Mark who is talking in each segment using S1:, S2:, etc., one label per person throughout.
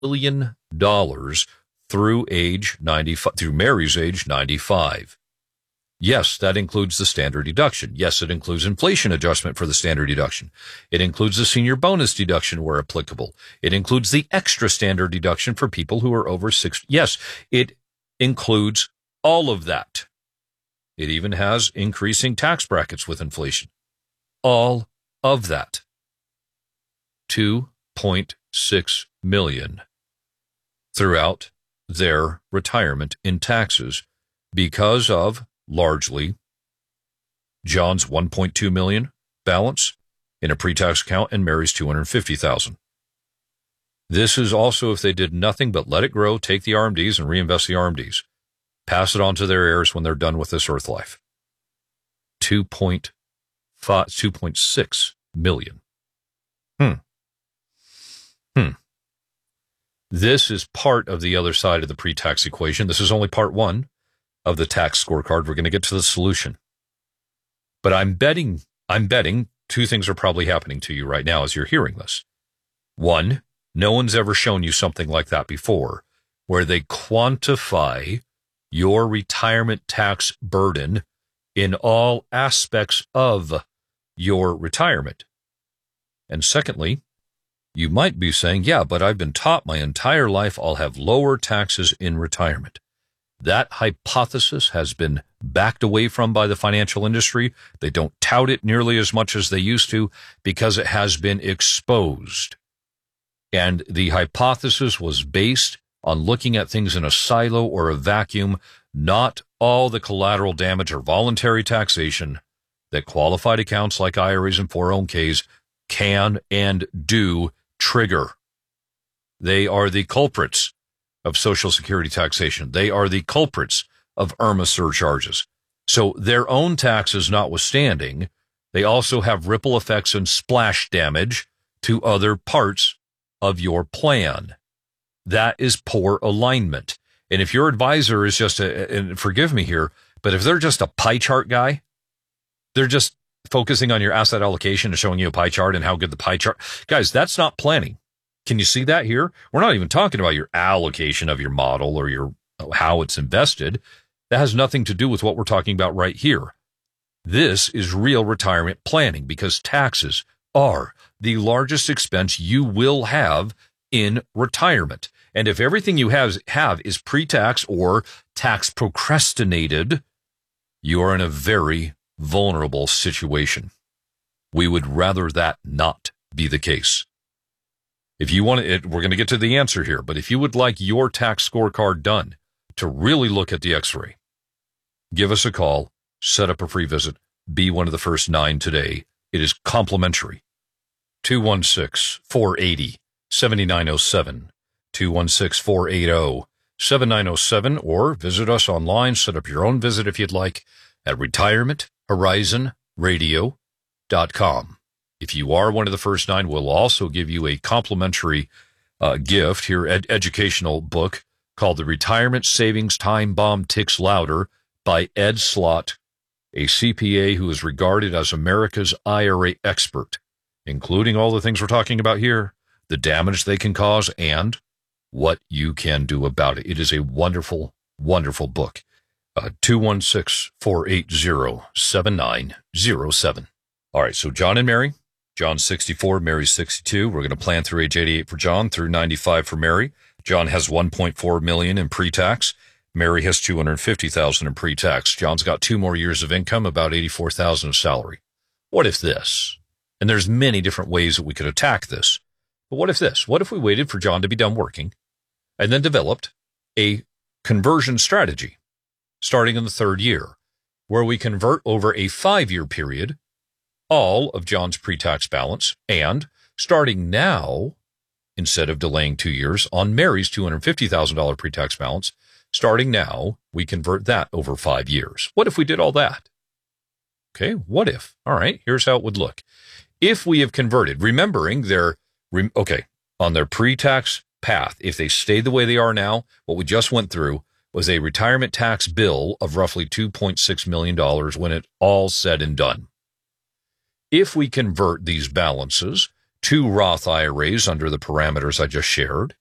S1: million through age 95, through Mary's age 95. Yes, that includes the standard deduction. Yes, it includes inflation adjustment for the standard deduction. It includes the senior bonus deduction where applicable. It includes the extra standard deduction for people who are over 60. Yes, it includes all of that. It even has increasing tax brackets with inflation. All of that. 2.6 million throughout their retirement in taxes because of largely John's 1.2 million balance in a pre-tax account and Mary's 250,000. This is also if they did nothing but let it grow, take the RMDs and reinvest the RMDs. Pass it on to their heirs when they're done with this earth life. 2.6 million. This is part of the other side of the pre-tax equation. This is only part one of the tax scorecard. We're going to get to the solution. But I'm betting two things are probably happening to you right now as you're hearing this. One, no one's ever shown you something like that before, where they quantify your retirement tax burden in all aspects of your retirement. And secondly, you might be saying, yeah, but I've been taught my entire life I'll have lower taxes in retirement. That hypothesis has been backed away from by the financial industry. They don't tout it nearly as much as they used to because it has been exposed. And the hypothesis was based on looking at things in a silo or a vacuum, not all the collateral damage or voluntary taxation that qualified accounts like IRAs and 401ks can and do trigger. They are the culprits of Social Security taxation. They are the culprits of IRMAA surcharges. So their own taxes notwithstanding, they also have ripple effects and splash damage to other parts of your plan. That is poor alignment. And if your advisor is just and forgive me here, but if they're just a pie chart guy, they're just focusing on your asset allocation and showing you a pie chart and how good the pie chart. Guys, that's not planning. Can you see that here? We're not even talking about your allocation of your model or your how it's invested. That has nothing to do with what we're talking about right here. This is real retirement planning because taxes are the largest expense you will have in retirement. And if everything you have is pre-tax or tax procrastinated, you are in a very vulnerable situation. We would rather that not be the case. If you want it, we're going to get to the answer here, but if you would like your tax scorecard done to really look at the x-ray, give us a call, set up a free visit, be one of the first 9 today. It is complimentary. 216-480-7907, 216-480-7907, or visit us online, set up your own visit if you'd like at retirementhorizonradio.com. If you are one of the first 9, we'll also give you a complimentary gift here, educational book called The Retirement Savings Time Bomb Ticks Louder by Ed Slott, a CPA who is regarded as America's IRA expert, including all the things we're talking about here, the damage they can cause, and what you can do about it. It is a wonderful, wonderful book. 216-480-7907. All right, so John and Mary. John's 64, Mary's 62. We're going to plan through age 88 for John, through 95 for Mary. John has $1.4 million in pre-tax. Mary has $250,000 in pre-tax. John's got 2 more years of income, about $84,000 of salary. What if this? And there's many different ways that we could attack this. But what if this? What if we waited for John to be done working and then developed a conversion strategy starting in the 3rd year where we convert over a 5-year period all of John's pre-tax balance, and starting now, instead of delaying 2 years, on Mary's $250,000 pre-tax balance, starting now, we convert that over 5 years. What if we did all that? Okay, what if? All right, here's how it would look. If we have converted, remembering on their pre-tax path, if they stayed the way they are now, what we just went through was a retirement tax bill of roughly $2.6 million when it all said and done. If we convert these balances to Roth IRAs under the parameters I just shared,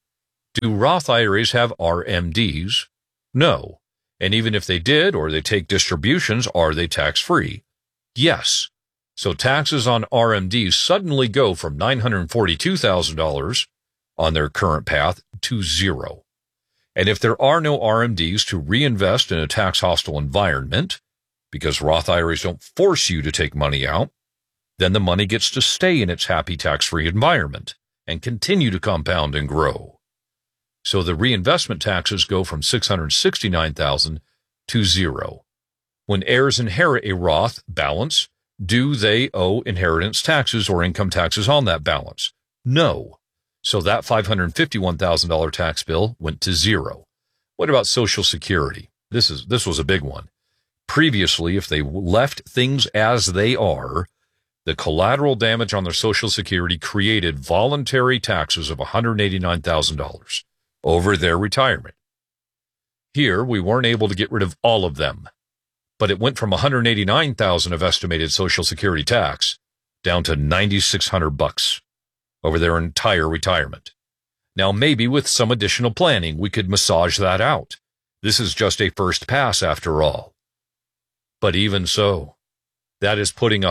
S1: Do Roth IRAs have RMDs? No. And even if they did, or they take distributions, are they tax-free? Yes. So taxes on RMDs suddenly go from $942,000 on their current path to zero. And if there are no RMDs to reinvest in a tax-hostile environment, because Roth IRAs don't force you to take money out, then the money gets to stay in its happy tax-free environment and continue to compound and grow. So the reinvestment taxes go from $669,000 to zero. When heirs inherit a Roth balance, do they owe inheritance taxes or income taxes on that balance? No. So that $551,000 tax bill went to zero. What about Social Security? This was a big one. Previously, if they left things as they are, the collateral damage on their Social Security created voluntary taxes of $189,000 over their retirement. Here, we weren't able to get rid of all of them, but it went from $189,000 of estimated Social Security tax down to $9,600 over their entire retirement. Now, maybe with some additional planning, we could massage that out. This is just a first pass after all. But even so, that is putting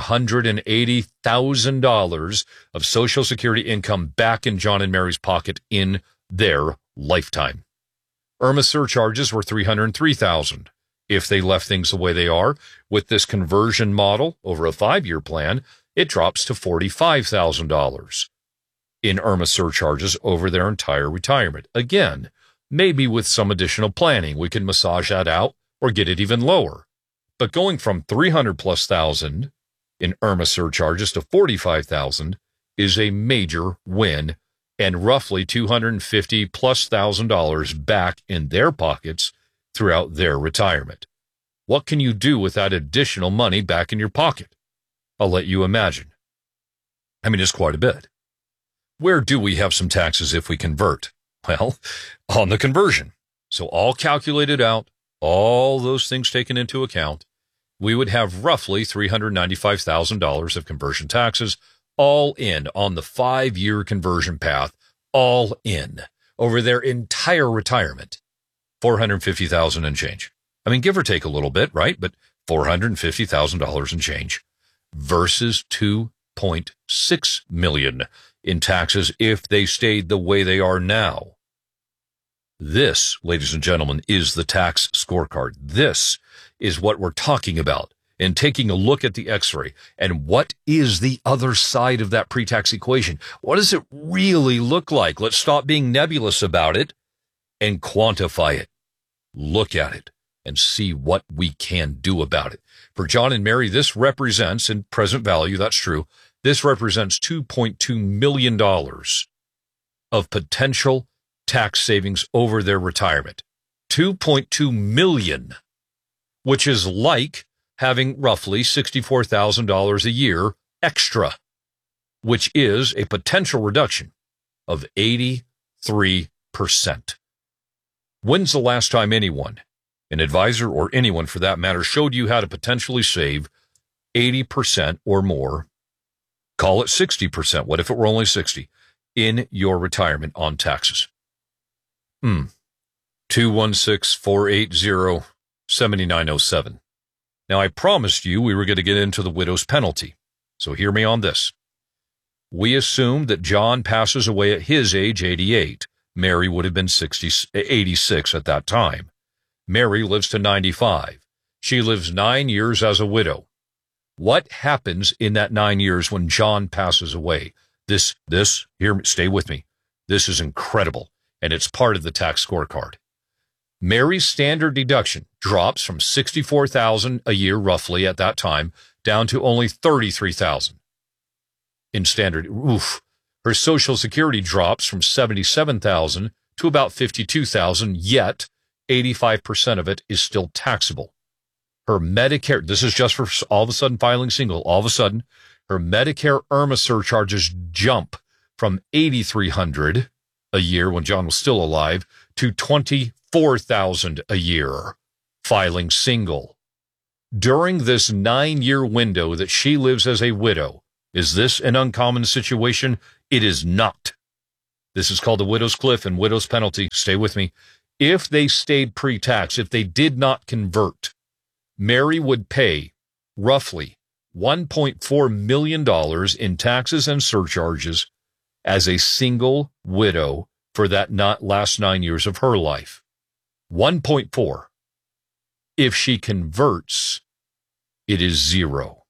S1: $180,000 of Social Security income back in John and Mary's pocket in their lifetime. IRMAA surcharges were $303,000. If they left things the way they are, with this conversion model over a 5-year plan, it drops to $45,000 in IRMAA surcharges over their entire retirement. Again, maybe with some additional planning, we can massage that out or get it even lower. But going from $300,000+ in IRMAA surcharges to $45,000 is a major win, and roughly $250,000+ back in their pockets throughout their retirement. What can you do with that additional money back in your pocket? I'll let you imagine. I mean, it's quite a bit. Where do we have some taxes if we convert? Well, on the conversion. So all calculated out, all those things taken into account, we would have roughly $395,000 of conversion taxes, all in on the 5-year conversion path, all in over their entire retirement. $450,000 and change. I mean, give or take a little bit, right? But $450,000 and change versus $2.6 million in taxes if they stayed the way they are now. This, ladies and gentlemen, is the tax scorecard. This is what we're talking about and taking a look at the X-ray. And what is the other side of that pre-tax equation? What does it really look like? Let's stop being nebulous about it and quantify it. Look at it and see what we can do about it. For John and Mary, this represents, in present value, that's true, this represents $2.2 million of potential tax savings over their retirement. $2.2 million, which is like having roughly $64,000 a year extra, which is a potential reduction of 83%. When's the last time anyone, an advisor or anyone for that matter, showed you how to potentially save 80% or more, call it 60%, what if it were only 60, in your retirement on taxes? 216-480-7907. Now, I promised you we were going to get into the widow's penalty, so hear me on this. We assumed that John passes away at his age, 88. Mary would have been 86 at that time. Mary lives to 95. She lives 9 years as a widow. What happens in that 9 years when John passes away? Here, stay with me. This is incredible, and it's part of the tax scorecard. Mary's standard deduction drops from $64,000 a year roughly at that time down to only $33,000 in standard. Her Social Security drops from $77,000 to about $52,000, yet 85% of it is still taxable. Her Medicare, this is just for all of a sudden filing single, all of a sudden, her Medicare IRMAA surcharges jump from $8,300 a year when John was still alive to $24,000 a year filing single. During this 9-year window that she lives as a widow, is this an uncommon situation? It is not. This is called the widow's cliff and widow's penalty. Stay with me. If they stayed pre-tax, if they did not convert, Mary would pay roughly $1.4 million in taxes and surcharges as a single widow for that last 9 years of her life. 1.4. If she converts, it is 0.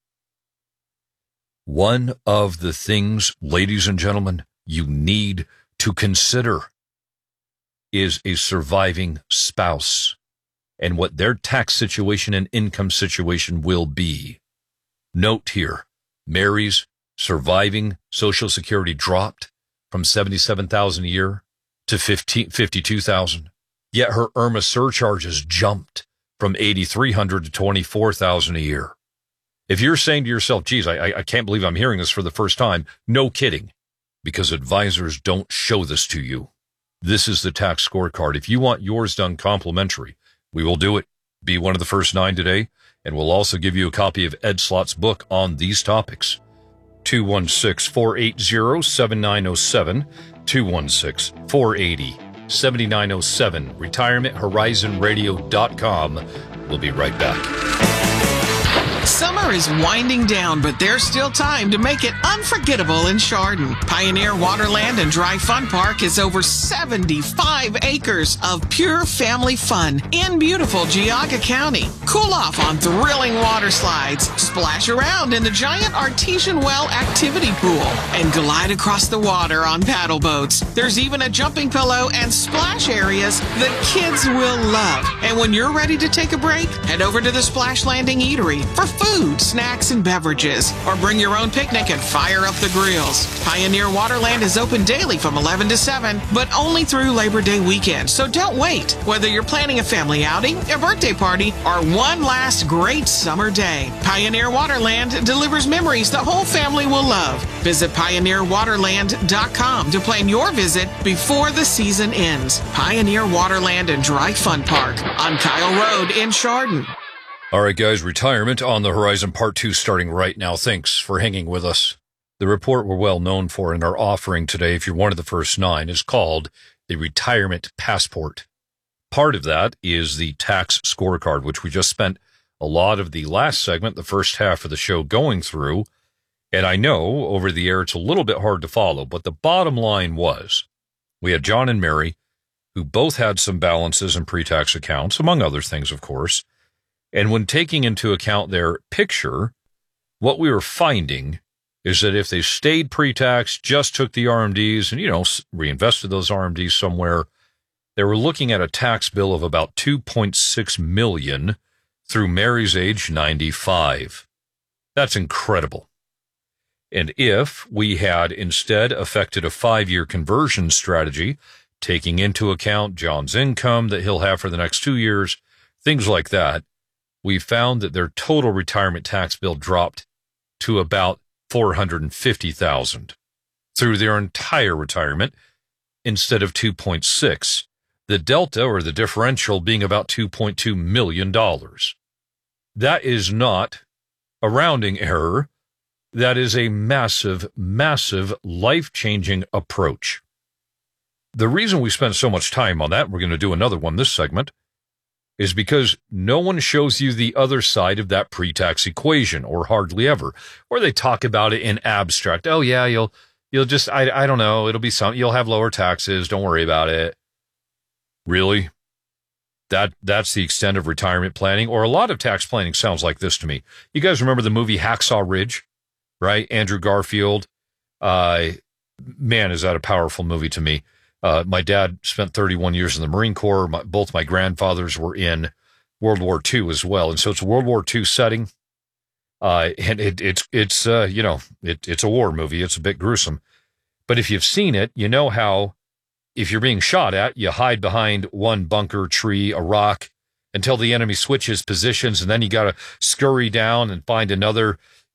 S1: One of the things, ladies and gentlemen, you need to consider is a surviving spouse and what their tax situation and income situation will be. Note here, Mary's surviving Social Security dropped from $77,000 a year to $52,000. Yet her IRMAA surcharges jumped from $8,300 to $24,000 a year. If you're saying to yourself, geez, I can't believe I'm hearing this for the first time, no kidding, because advisors don't show this to you. This is the tax scorecard. If you want yours done complimentary, we will do it. Be one of the first 9 today, and we'll also give you a copy of Ed Slott's book on these topics. 216-480-7907, 216-480-7907, retirementhorizonradio.com. We'll be right back.
S2: Summer is winding down, but there's still time to make it unforgettable in Chardon. Pioneer Waterland and Dry Fun Park is over 75 acres of pure family fun in beautiful Geauga County. Cool off on thrilling water slides, splash around in the giant artesian well activity pool, and glide across the water on paddle boats. There's even a jumping pillow and splash areas the kids will love. And when you're ready to take a break, head over to the Splash Landing Eatery for food, snacks, and beverages, or bring your own picnic and fire up the grills. Pioneer Waterland is open daily from 11 to 7, but only through Labor Day weekend, so don't wait. Whether you're planning a family outing, a birthday party, or one last great summer day, Pioneer Waterland delivers memories the whole family will love. Visit pioneerwaterland.com to plan your visit before the season ends. Pioneer Waterland and Dry Fun Park on Kyle Road in Chardon.
S1: All right, guys, retirement on the horizon, part 2 starting right now. Thanks for hanging with us. The report we're well known for in our offering today, if you're one of the first 9, is called the Retirement Passport. Part of that is the tax scorecard, which we just spent a lot of the last segment, the first half of the show, going through. And I know over the air it's a little bit hard to follow, but the bottom line was we had John and Mary, who both had some balances in pre-tax accounts, among other things, of course. And when taking into account their picture, what we were finding is that if they stayed pre-tax, just took the RMDs and, reinvested those RMDs somewhere, they were looking at a tax bill of about $2.6 million through Mary's age 95. That's incredible. And if we had instead affected a 5-year conversion strategy, taking into account John's income that he'll have for the next 2 years, things like that, we found that their total retirement tax bill dropped to about $450,000 through their entire retirement instead of 2.6, the delta or the differential being about $2.2 million. That is not a rounding error. That is a massive, massive, life-changing approach. The reason we spend so much time on that, we're going to do another one this segment, is because no one shows you the other side of that pre-tax equation, or hardly ever. Or they talk about it in abstract. Oh yeah, you'll just, I don't know, it'll be you'll have lower taxes, don't worry about it. Really? That's the extent of retirement planning, or a lot of tax planning sounds like this to me. You guys remember the movie Hacksaw Ridge, right? Andrew Garfield. Man, is that a powerful movie to me. My dad spent 31 years in the Marine Corps. Both my grandfathers were in World War II as well. And so it's a World War II setting. And it's a war movie. It's a bit gruesome. But if you've seen it, you know how if you're being shot at, you hide behind one bunker, tree, a rock until the enemy switches positions. And then you got to scurry down and find another,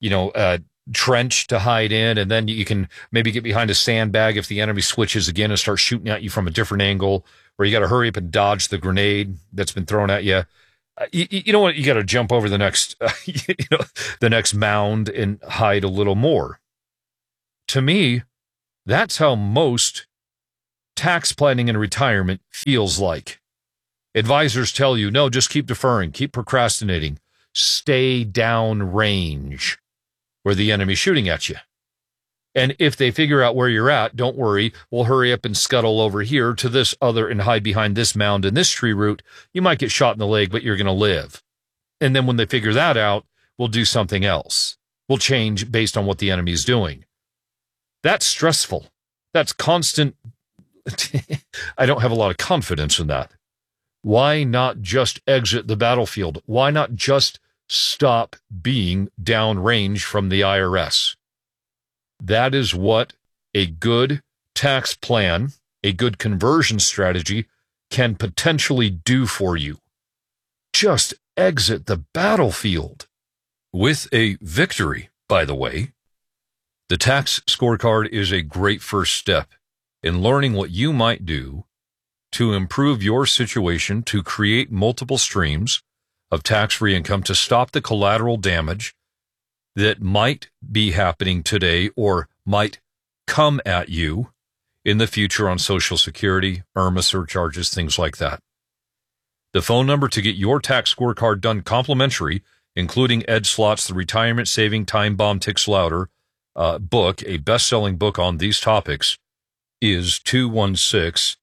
S1: trench to hide in, and then you can maybe get behind a sandbag if the enemy switches again and starts shooting at you from a different angle, or you got to hurry up and dodge the grenade that's been thrown at you. You know what? You got to jump over the next, the next mound and hide a little more. To me, that's how most tax planning in retirement feels like. Advisors tell you, no, just keep deferring, keep procrastinating, stay downrange where the enemy's shooting at you. And if they figure out where you're at, don't worry, we'll hurry up and scuttle over here to this other and hide behind this mound and this tree root. You might get shot in the leg, but you're going to live. And then when they figure that out, we'll do something else. We'll change based on what the enemy is doing. That's stressful. That's constant. I don't have a lot of confidence in that. Why not just exit the battlefield? Why not just stop being downrange from the IRS? That is what a good tax plan, a good conversion strategy can potentially do for you. Just exit the battlefield. With a victory, by the way, the tax scorecard is a great first step in learning what you might do to improve your situation, to create multiple streams of tax-free income, to stop the collateral damage that might be happening today or might come at you in the future on Social Security, IRMA surcharges, things like that. The phone number to get your tax scorecard done complimentary, including Ed Slott's The Retirement Saving Time Bomb Ticks Louder book, a best-selling book on these topics, is 216-480-7907,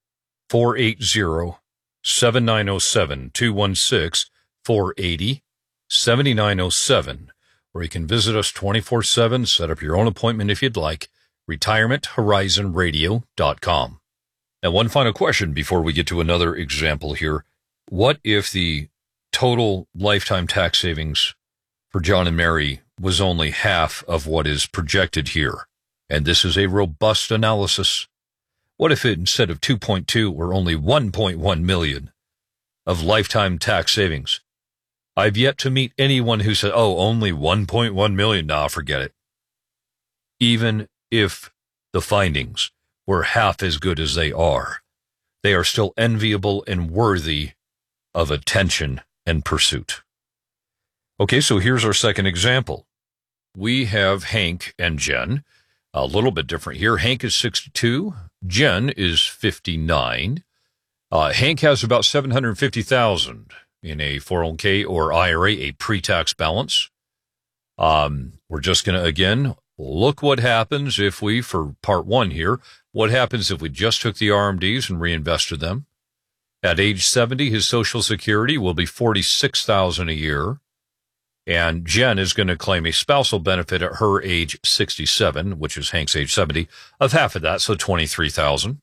S1: 216-480-7907, or you can visit us 24/7, set up your own appointment if you'd like, retirementhorizonradio.com. Now, one final question before we get to another example here. What if the total lifetime tax savings for John and Mary was only half of what is projected here? And this is a robust analysis. What if it, instead of 2.2, were only 1.1 million of lifetime tax savings? I've yet to meet anyone who said, oh, only 1.1 million. Nah, forget it. Even if the findings were half as good as they are still enviable and worthy of attention and pursuit. Okay, so here's our second example. We have Hank and Jen, a little bit different here. Hank is 62. Jen is 59. Hank has about $750,000 in a 401k or IRA, a pre-tax balance. We're just going to, again, look what happens if we, for part one here, what happens if we just took the RMDs and reinvested them. At age 70, his Social Security will be $46,000 a year. And Jen is going to claim a spousal benefit at her age 67, which is Hank's age 70, of half of that, so $23,000.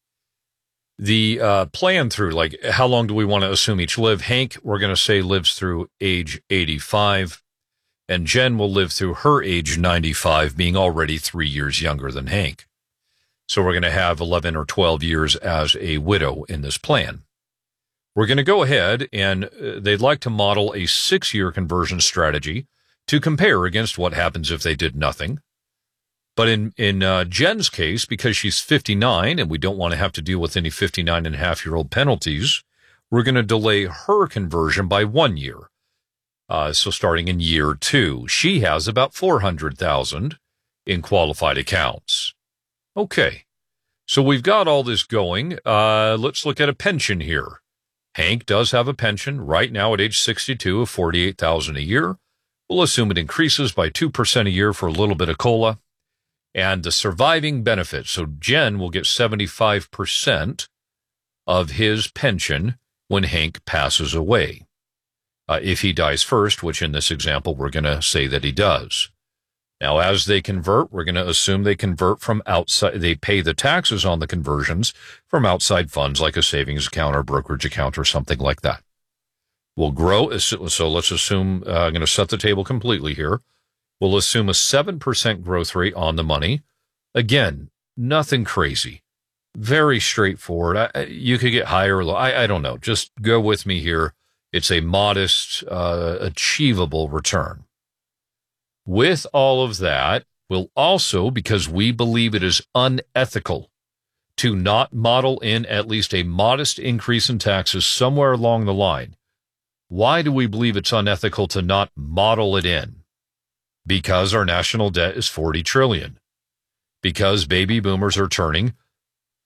S1: The plan through, like, how long do we want to assume each live? Hank, we're going to say, lives through age 85, and Jen will live through her age 95, being already 3 years younger than Hank. So we're going to have 11 or 12 years as a widow in this plan. We're going to go ahead, and they'd like to model a 6-year conversion strategy to compare against what happens if they did nothing. But in Jen's case, because she's 59 and we don't want to have to deal with any 59-and-a-half-year-old penalties, we're going to delay her conversion by 1 year. So starting in year 2, she has about $400,000 in qualified accounts. Okay, so we've got all this going. Let's look at a pension here. Hank does have a pension right now at age 62 of $48,000 a year. We'll assume it increases by 2% a year for a little bit of COLA. And the surviving benefit, so Jen will get 75% of his pension when Hank passes away. If he dies first, which in this example we're going to say that he does. Now, as they convert, we're going to assume they convert from outside. They pay the taxes on the conversions from outside funds like a savings account or brokerage account or something like that. We'll grow. So let's assume, I'm going to set the table completely here. We'll assume a 7% growth rate on the money. Again, nothing crazy. Very straightforward. You could get higher or low. I don't know. Just go with me here. It's a modest, achievable return. With all of that, we'll also, because we believe it is unethical to not model in at least a modest increase in taxes somewhere along the line. Why do we believe it's unethical to not model it in? Because our national debt is $40 trillion. Because baby boomers are turning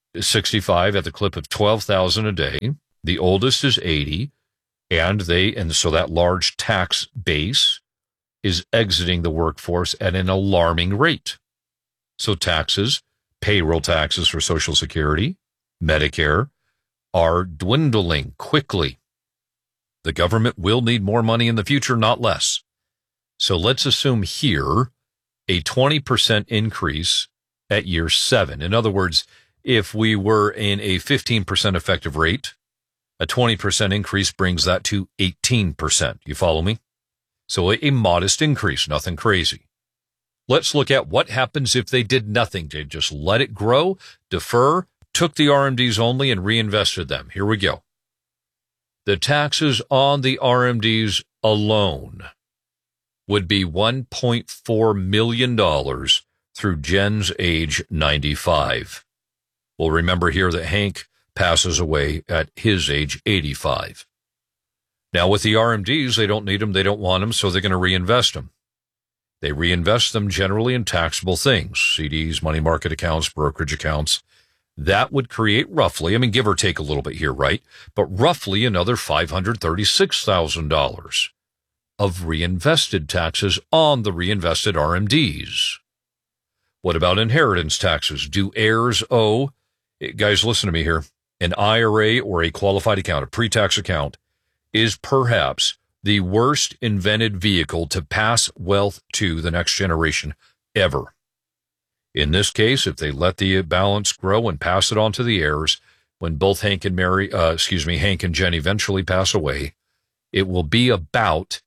S1: 65 at the clip of 12,000 a day. The oldest is 80, and so that large tax base is exiting the workforce at an alarming rate. So taxes, payroll taxes for Social Security, Medicare, are dwindling quickly. The government will need more money in the future, not less. So let's assume here a 20% increase at year 7. In other words, if we were in a 15% effective rate, a 20% increase brings that to 18%. You follow me? So a modest increase, nothing crazy. Let's look at what happens if they did nothing. They just let it grow, defer, took the RMDs only, and reinvested them. Here we go. The taxes on the RMDs alone would be $1.4 million through Jen's age 95. Well, remember here that Hank passes away at his age 85. Now, with the RMDs, they don't need them, they don't want them, so they're going to reinvest them. They reinvest them generally in taxable things, CDs, money market accounts, brokerage accounts. That would create roughly, give or take a little bit here, right? But roughly another $536,000 of reinvested taxes on the reinvested RMDs. What about inheritance taxes? Do heirs owe, guys, listen to me here, an IRA or a qualified account, a pre-tax account, is perhaps the worst invented vehicle to pass wealth to the next generation ever. In this case, if they let the balance grow and pass it on to the heirs, when both Hank and Jen eventually pass away, it will be about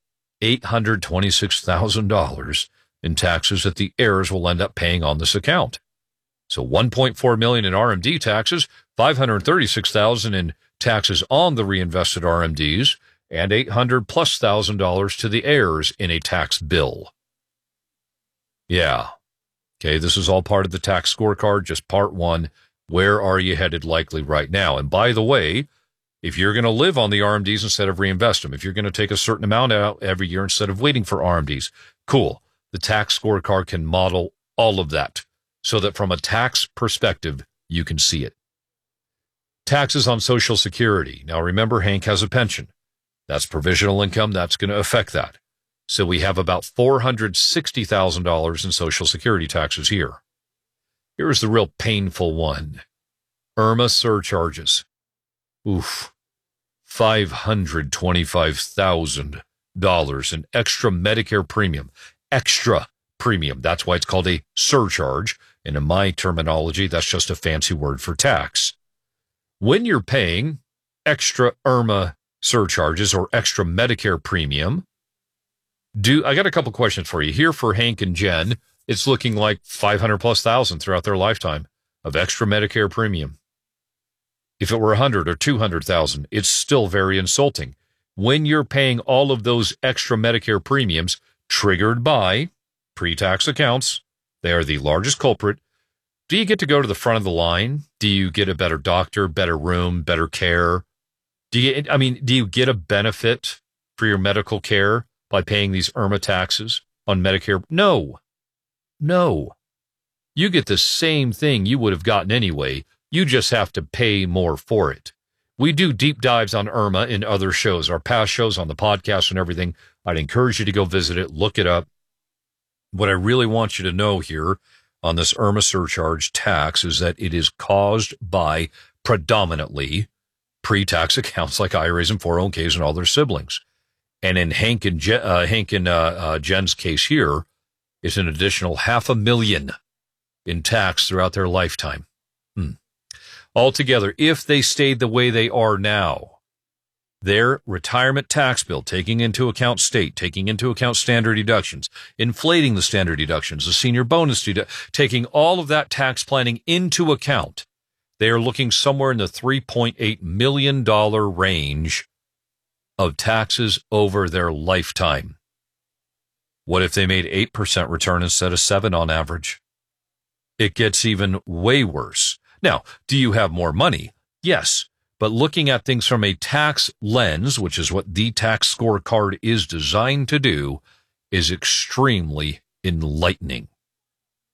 S1: $826,000 in taxes that the heirs will end up paying on this account. So $1.4 million in RMD taxes, $536,000 in taxes on the reinvested RMDs, and $800,000+ to the heirs in a tax bill. Yeah. Okay, this is all part of the tax scorecard, just part 1. Where are you headed likely right now? And by the way, if you're going to live on the RMDs instead of reinvest them, if you're going to take a certain amount out every year instead of waiting for RMDs, cool. The tax scorecard can model all of that so that from a tax perspective, you can see it. Taxes on Social Security. Now remember, Hank has a pension. That's provisional income. That's going to affect that. So we have about $460,000 in Social Security taxes here. Here's the real painful one. IRMA surcharges. Oof. $525,000 in extra Medicare premium. Extra premium. That's why it's called a surcharge. And in my terminology, that's just a fancy word for tax. When you're paying extra IRMA surcharges or extra Medicare premium, I got a couple questions for you. Here for Hank and Jen, it's looking like $500,000+ throughout their lifetime of extra Medicare premium. If it were $100,000 or $200,000, it's still very insulting. When you're paying all of those extra Medicare premiums triggered by pre-tax accounts, they are the largest culprit. Do you get to go to the front of the line? Do you get a better doctor, better room, better care? Do you get a benefit for your medical care by paying these IRMA taxes on Medicare? No. You get the same thing you would have gotten anyway. You just have to pay more for it. We do deep dives on IRMA in other shows, our past shows on the podcast and everything. I'd encourage you to go visit it, look it up. What I really want you to know here on this IRMA surcharge tax is that it is caused by predominantly pre-tax accounts like IRAs and 401ks and all their siblings. And in Hank and Jen's case here, it's an additional $500,000 in tax throughout their lifetime. Altogether, if they stayed the way they are now, their retirement tax bill, taking into account state, taking into account standard deductions, inflating the standard deductions, the senior bonus, taking all of that tax planning into account, they are looking somewhere in the $3.8 million range of taxes over their lifetime. What if they made 8% return instead of 7% on average? It gets even way worse. Now, do you have more money? Yes. But looking at things from a tax lens, which is what the tax scorecard is designed to do, is extremely enlightening.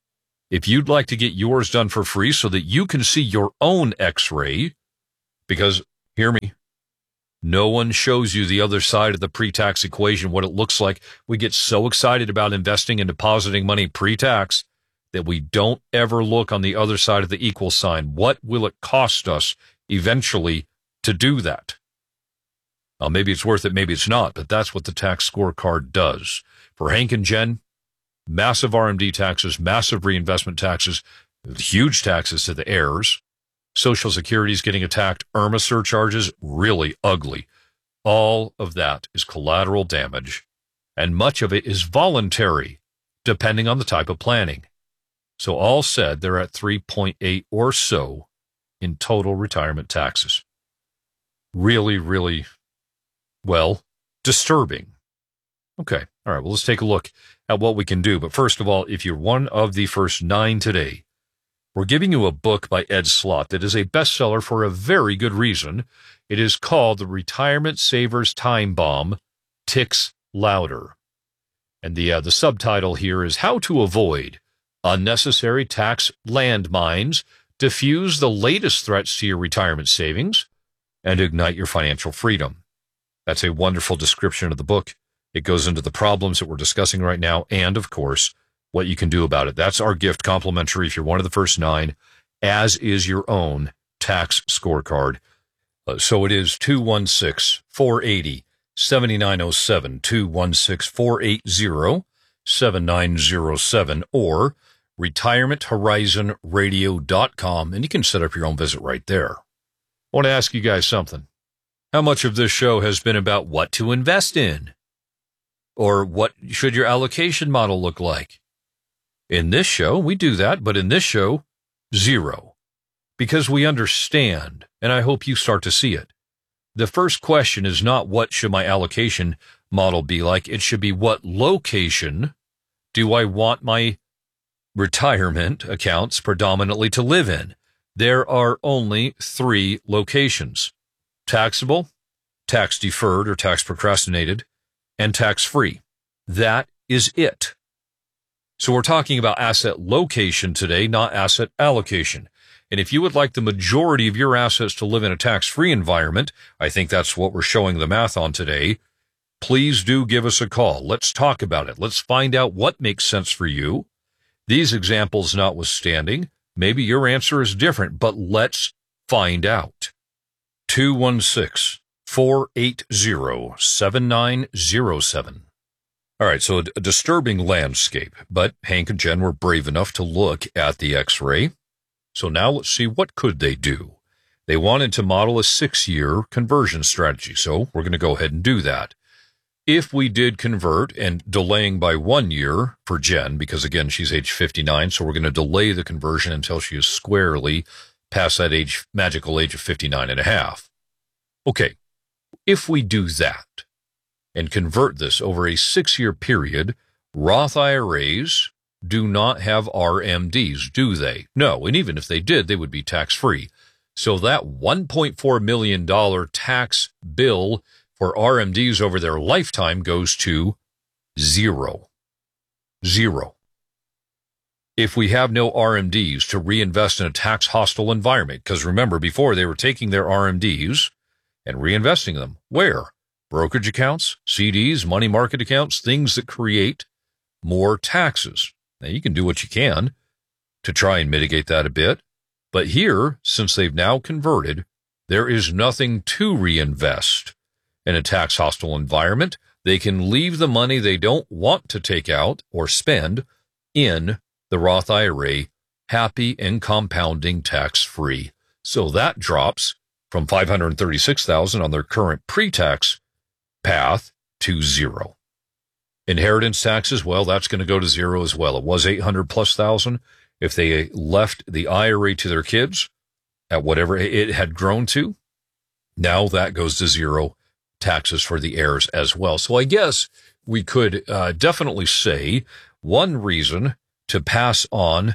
S1: If you'd like to get yours done for free so that you can see your own X-ray, because, hear me, no one shows you the other side of the pre-tax equation, what it looks like. We get so excited about investing and depositing money pre-tax that we don't ever look on the other side of the equal sign. What will it cost us eventually to do that? Well, maybe it's worth it, maybe it's not, but that's what the tax scorecard does. For Hank and Jen, massive RMD taxes, massive reinvestment taxes, huge taxes to the heirs. Social Security is getting attacked. IRMA surcharges, really ugly. All of that is collateral damage, and much of it is voluntary, depending on the type of planning. So all said, they're at 3.8 or so in total retirement taxes. Really, really, well, disturbing. Okay, all right, well, let's take a look at what we can do. But first of all, if you're one of the first 9 today, we're giving you a book by Ed Slott that is a bestseller for a very good reason. It is called The Retirement Savers Time Bomb Ticks Louder. And the subtitle here is How to Avoid Unnecessary Tax Landmines, Diffuse the Latest Threats to Your Retirement Savings, and Ignite Your Financial Freedom. That's a wonderful description of the book. It goes into the problems that we're discussing right now and, of course, what you can do about it. That's our gift, complimentary if you're one of the first 9, as is your own tax scorecard. So it is 216-480-7907, 216-480-7907, or retirementhorizonradio.com, and you can set up your own visit right there. I want to ask you guys something. How much of this show has been about what to invest in? Or what should your allocation model look like? In this show, we do that, but in this show, 0. Because we understand, and I hope you start to see it. The first question is not what should my allocation model be like. It should be what location do I want my retirement accounts predominantly to live in? There are only 3 locations: taxable, tax deferred or tax procrastinated, and tax-free. That is it. So we're talking about asset location today, not asset allocation. And if you would like the majority of your assets to live in a tax-free environment, I think that's what we're showing the math on today, please do give us a call. Let's talk about it. Let's find out what makes sense for you. These examples notwithstanding, maybe your answer is different, but let's find out. 216-480-7907. All right, so a disturbing landscape, but Hank and Jen were brave enough to look at the X-ray. So now let's see, what could they do? They wanted to model a 6-year conversion strategy, so we're going to go ahead and do that. If we did convert, and delaying by 1 year for Jen, because again, she's age 59, so we're going to delay the conversion until she is squarely past that magical age of 59 and a half. Okay, if we do that, and convert this over a 6-year period, Roth IRAs do not have RMDs, do they? No, and even if they did, they would be tax-free. So that $1.4 million tax bill for RMDs over their lifetime goes to 0. 0. If we have no RMDs to reinvest in a tax-hostile environment, because remember, before they were taking their RMDs and reinvesting them, where? Brokerage accounts, CDs, money market accounts, things that create more taxes. Now, you can do what you can to try and mitigate that a bit. But here, since they've now converted, there is nothing to reinvest in a tax-hostile environment. They can leave the money they don't want to take out or spend in the Roth IRA, happy and compounding tax-free. So that drops from $536,000 on their current pre-tax path to 0. Inheritance taxes, well, that's going to go to 0 as well. It was $800,000+. If they left the IRA to their kids at whatever it had grown to, now that goes to 0, taxes for the heirs as well. So I guess we could definitely say one reason to pass on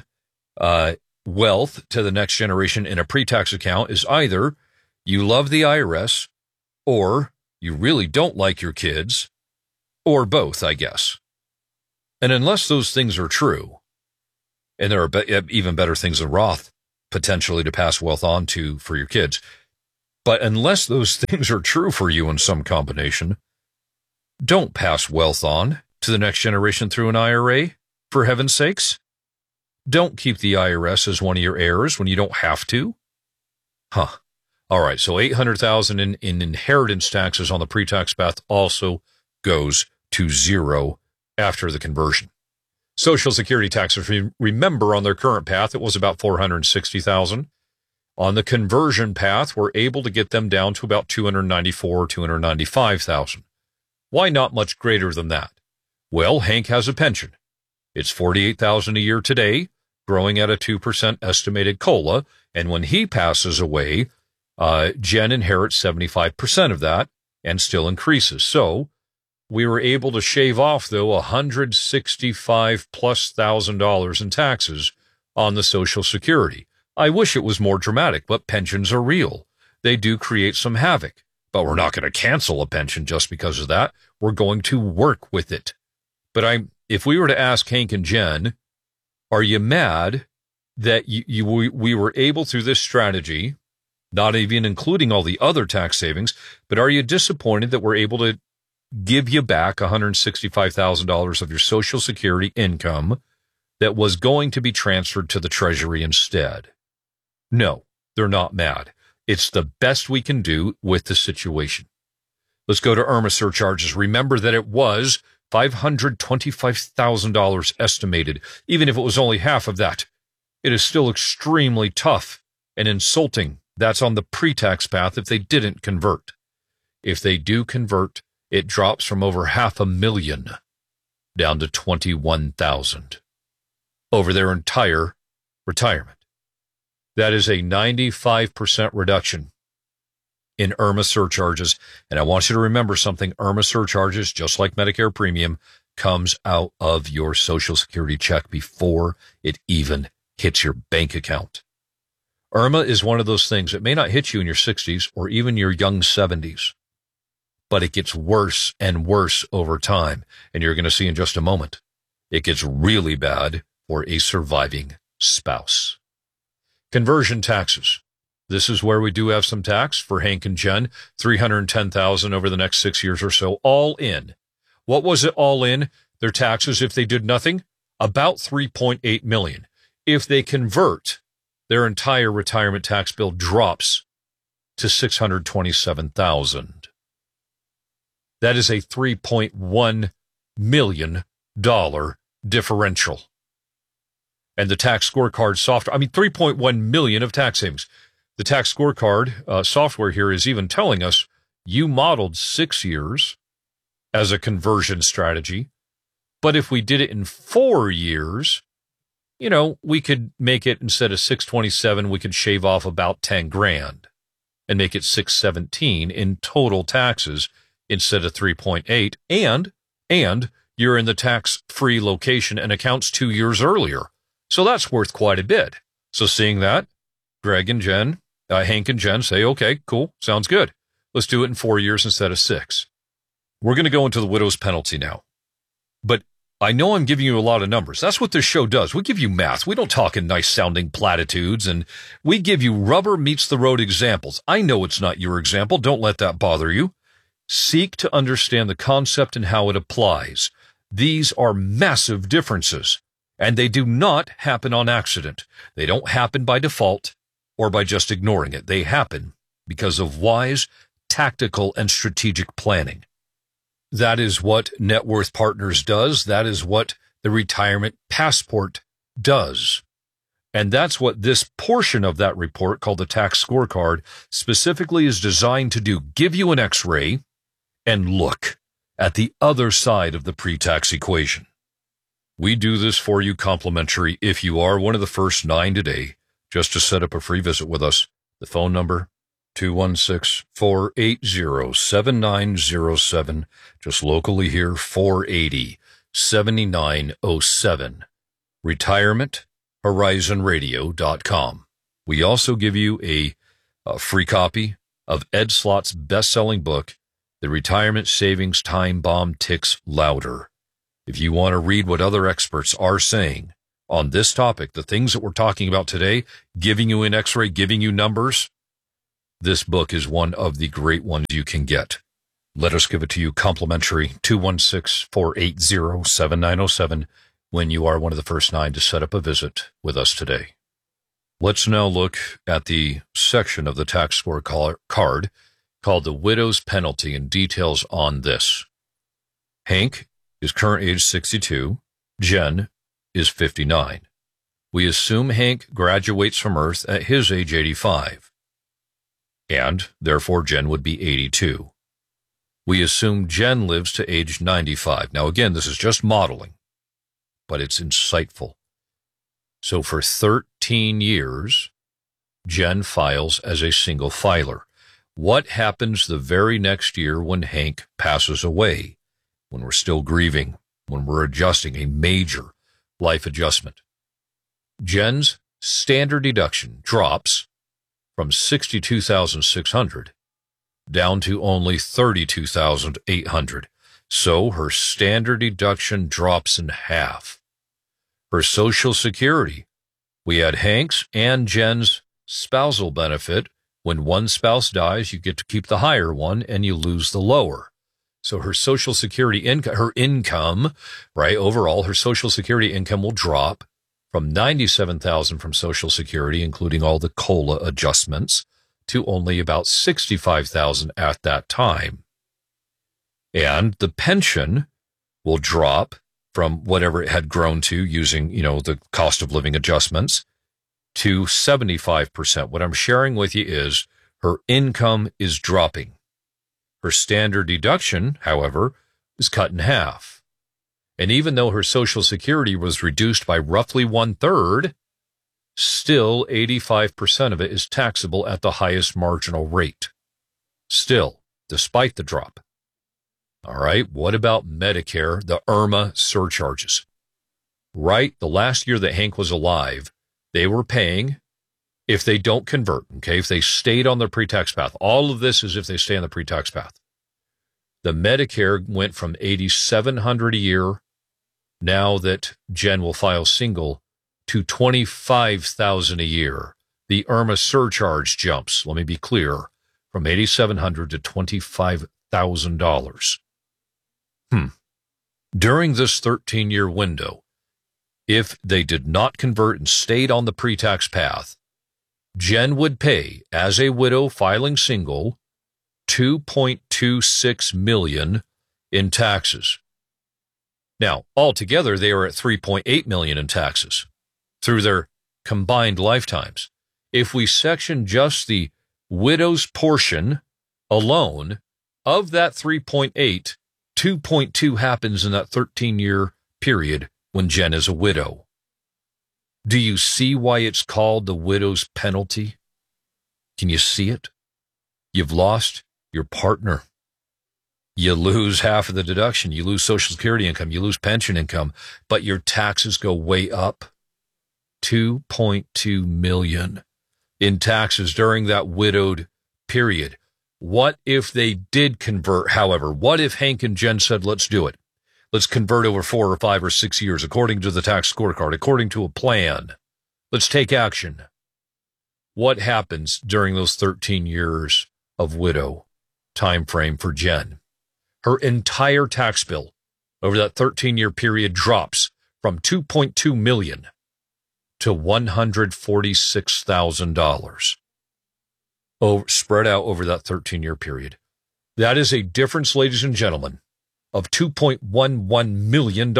S1: wealth to the next generation in a pre-tax account is either you love the IRS or you really don't like your kids, or both, I guess. And unless those things are true, And there are even better things than Roth potentially to pass wealth on to for your kids. But unless those things are true for you in some combination, don't pass wealth on to the next generation through an IRA, for heaven's sakes. Don't keep the IRS as one of your heirs when you don't have to. All right, so $800,000 in inheritance taxes on the pre-tax path also goes to zero after the conversion. Social Security taxes, remember, on their current path, it was about $460,000. On the conversion path, we're able to get them down to about $294,000, $295,000. Why not much greater than that? Well, Hank has a pension. It's $48,000 a year today, growing at a 2% estimated COLA, and when he passes away, Jen inherits 75% of that and still increases. So we were able to shave off, though, $165,000+ in taxes on the Social Security. I wish it was more dramatic, but pensions are real. They do create some havoc, but we're not going to cancel a pension just because of that. We're going to work with it. But if we were to ask Hank and Jen, are you mad that we were able through this strategy, not even including all the other tax savings, but are you disappointed that we're able to give you back $165,000 of your Social Security income that was going to be transferred to the Treasury instead? No, they're not mad. It's the best we can do with the situation. Let's go to IRMA surcharges. Remember that it was $525,000 estimated. Even if it was only half of that, it is still extremely tough and insulting. That's on the pre-tax path if they didn't convert. If they do convert, it drops from over $500,000 down to $21,000 over their entire retirement. That is a 95% reduction in IRMA surcharges. And I want you to remember something. IRMA surcharges, just like Medicare premium, comes out of your Social Security check before it even hits your bank account. IRMA is one of those things that may not hit you in your 60s or even your young 70s, but it gets worse and worse over time. And you're going to see in just a moment, it gets really bad for a surviving spouse. Conversion taxes. This is where we do have some tax for Hank and Jen, $310,000 over the next 6 years or so, all in. What was it all in? Their taxes, if they did nothing, about $3.8 million. If they convert, their entire retirement tax bill drops to $627,000. That is a $3.1 million differential. And the tax scorecard software, $3.1 million of tax savings. The tax scorecard software here is even telling us you modeled 6 years as a conversion strategy. But if we did it in 4 years, we could make it, instead of 627, we could shave off about 10 grand and make it 617 in total taxes instead of 3.8. And you're in the tax-free location and accounts 2 years earlier. So that's worth quite a bit. So seeing that, Hank and Jen say, okay, cool, sounds good. Let's do it in 4 years instead of 6. We're going to go into the widow's penalty now. But I know I'm giving you a lot of numbers. That's what this show does. We give you math. We don't talk in nice-sounding platitudes, and we give you rubber-meets-the-road examples. I know it's not your example. Don't let that bother you. Seek to understand the concept and how it applies. These are massive differences, and they do not happen on accident. They don't happen by default or by just ignoring it. They happen because of wise, tactical, and strategic planning. That is what Net Worth Partners does. That is what the Retirement Passport does. And that's what this portion of that report, called the Tax Scorecard, specifically is designed to do. Give you an X-ray and look at the other side of the pre-tax equation. We do this for you complimentary if you are one of the first 9 today, just to set up a free visit with us. The phone number, 216-480-7907. Just locally here, 480-7907. RetirementHorizonRadio.com. We also give you a free copy of Ed Slott's best-selling book, The Retirement Savings Time Bomb Ticks Louder. If you want to read what other experts are saying on this topic, the things that we're talking about today, giving you an x-ray, giving you numbers, this book is one of the great ones you can get. Let us give it to you complimentary, 216-480-7907, when you are one of the first 9 to set up a visit with us today. Let's now look at the section of the tax scorecard called the widow's penalty and details on this. Hank is current age 62. Jen is 59. We assume Hank graduates from Earth at his age 85. And, therefore, Jen would be 82. We assume Jen lives to age 95. Now, again, this is just modeling, but it's insightful. So for 13 years, Jen files as a single filer. What happens the very next year when Hank passes away, when we're still grieving, when we're adjusting a major life adjustment? Jen's standard deduction drops from $62,600 down to only $32,800. So her standard deduction drops in half. Her Social Security, we had Hank's and Jen's spousal benefit. When one spouse dies, you get to keep the higher one and you lose the lower. So her Social Security income, her income, right, overall, her Social Security income will drop from $97,000 from Social Security, including all the COLA adjustments, to only about $65,000 at that time. And the pension will drop from whatever it had grown to using, the cost of living adjustments to 75%. What I'm sharing with you is her income is dropping. Her standard deduction, however, is cut in half. And even though her Social Security was reduced by roughly 1/3, still 85% of it is taxable at the highest marginal rate. Still, despite the drop. All right, what about Medicare, the IRMA surcharges? Right, the last year that Hank was alive, they were paying, if they don't convert, okay, if they stayed on the pre-tax path. All of this is if they stay on the pre-tax path. The Medicare went from $8,700 a year, now that Jen will file single, to $25,000 a year. The IRMA surcharge jumps, let me be clear, from $8,700 to $25,000. During this 13-year window, if they did not convert and stayed on the pre-tax path, Jen would pay, as a widow filing single, $2.26 million in taxes. Now, altogether, they are at $3.8 million in taxes through their combined lifetimes. If we section just the widow's portion alone of that 3.8, 2.2 happens in that 13-year period when Jen is a widow. Do you see why it's called the widow's penalty? Can you see it? You've lost your partner. You lose half of the deduction. You lose Social Security income. You lose pension income, but your taxes go way up. $2.2 million in taxes during that widowed period. What if they did convert, however? What if Hank and Jen said, let's do it? Let's convert over 4 or 5 or 6 years, according to the tax scorecard, according to a plan. Let's take action. What happens during those 13 years of widow time frame for Jen? Her entire tax bill over that 13-year period drops from $2.2 million to $146,000. Spread out over that 13-year period. That is a difference, ladies and gentlemen, of $2.11 million.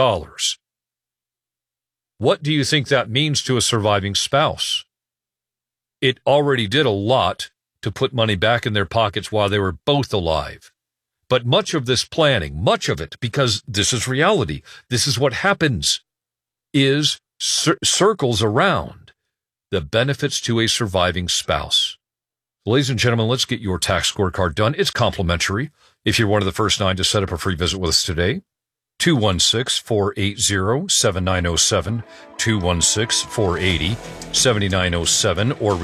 S1: What do you think that means to a surviving spouse? It already did a lot to put money back in their pockets while they were both alive. But much of this planning, much of it, because this is reality, this is what happens, is circles around the benefits to a surviving spouse. Ladies and gentlemen, let's get your tax scorecard done. It's complimentary. If you're one of the first 9 to set up a free visit with us today, 216-480-7907, 216-480-7907, or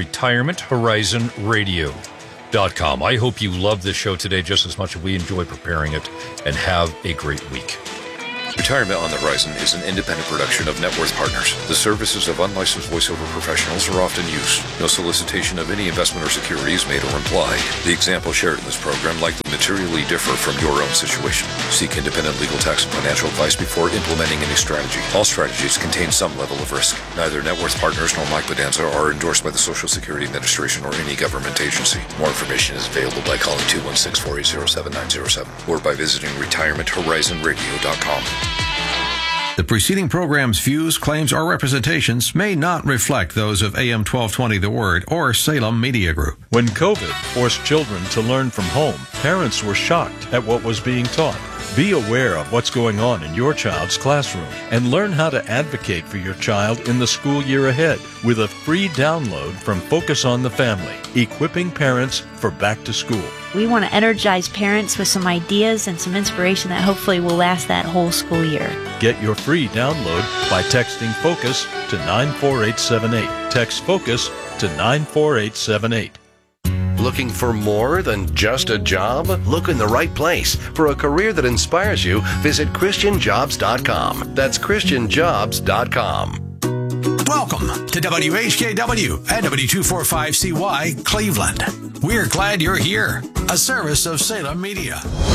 S1: retirementhorizonradio.com. I hope you love this show today just as much as we enjoy preparing it, and have a great week. Retirement on the Horizon is an independent production of Net Worth Partners. The services of unlicensed voiceover professionals are often used. No solicitation of any investment or security is made or implied. The examples shared in this program likely materially differ from your own situation. Seek independent legal, tax, and financial advice before implementing any strategy. All strategies contain some level of risk. Neither Net Worth Partners nor Mike Bedanza are endorsed by the Social Security Administration or any government agency. More information is available by calling 216-480-7907 or by visiting retirementhorizonradio.com.
S3: The preceding program's views, claims, or representations may not reflect those of AM 1220 The Word or Salem Media Group.
S4: When COVID forced children to learn from home, parents were shocked at what was being taught. Be aware of what's going on in your child's classroom and learn how to advocate for your child in the school year ahead with a free download from Focus on the Family, equipping parents for back to school.
S5: We want to energize parents with some ideas and some inspiration that hopefully will last that whole school year.
S4: Get your free download by texting FOCUS to 94878. Text FOCUS to 94878.
S6: Looking for more than just a job? Look in the right place. For a career that inspires you, visit ChristianJobs.com. That's ChristianJobs.com.
S3: Welcome to WHKW and W245CY Cleveland. We're glad you're here. A service of Salem Media.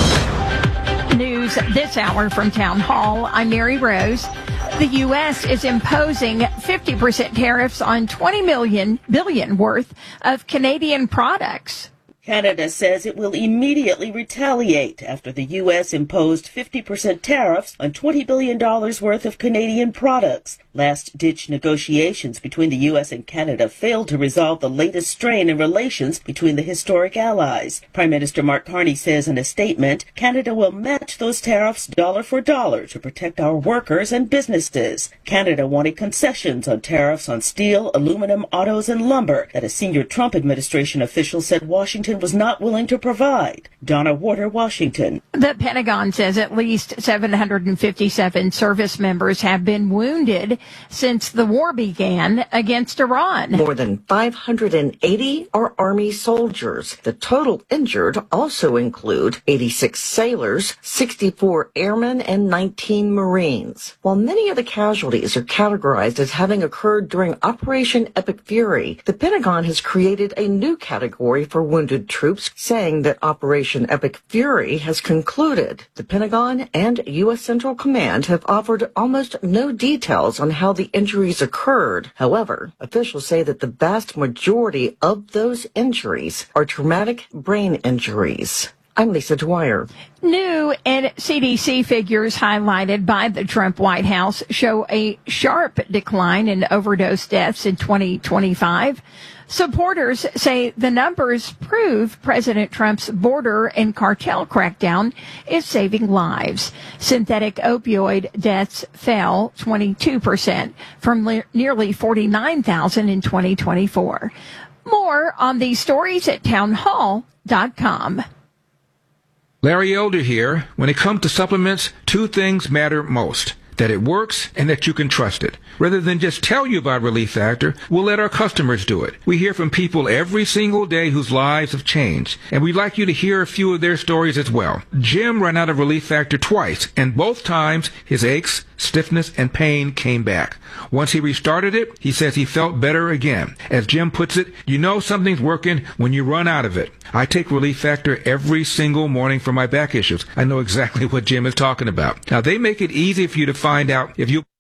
S7: News this hour from Town Hall. I'm Mary Rose. The U.S. is imposing 50% tariffs on $20 billion worth of Canadian products.
S8: Canada says it will immediately retaliate after the U.S. imposed 50% tariffs on $20 billion worth of Canadian products. Last-ditch negotiations between the U.S. and Canada failed to resolve the latest strain in relations between the historic allies. Prime Minister Mark Carney says in a statement, Canada will match those tariffs dollar for dollar to protect our workers and businesses. Canada wanted concessions on tariffs on steel, aluminum, autos, and lumber that a senior Trump administration official said Washington was not willing to provide. Donna Warder, Washington.
S7: The Pentagon says at least 757 service members have been wounded since the war began against Iran.
S9: More than 580 are Army soldiers. The total injured also include 86 sailors, 64 airmen, and 19 Marines. While many of the casualties are categorized as having occurred during Operation Epic Fury, the Pentagon has created a new category for wounded troops, saying that Operation Epic Fury has concluded. The Pentagon and U.S. Central Command have offered almost no details on how the injuries occurred. However, officials say that the vast majority of those injuries are traumatic brain injuries. I'm Lisa Dwyer.
S7: New CDC figures highlighted by the Trump White House show a sharp decline in overdose deaths in 2025. Supporters say the numbers prove President Trump's border and cartel crackdown is saving lives. Synthetic opioid deaths fell 22% from nearly 49,000 in 2024. More on these stories at townhall.com.
S10: Larry Elder here. When it comes to supplements, two things matter most: that it works and that you can trust it. Rather than just tell you about Relief Factor, we'll let our customers do it. We hear from people every single day whose lives have changed, and we'd like you to hear a few of their stories as well. Jim ran out of Relief Factor twice, and both times his aches, stiffness, and pain came back. Once he restarted it, he says he felt better again. As Jim puts it, you know something's working when you run out of it. I take Relief Factor every single morning for my back issues. I know exactly what Jim is talking about. Now, they make it easy for you to find out if you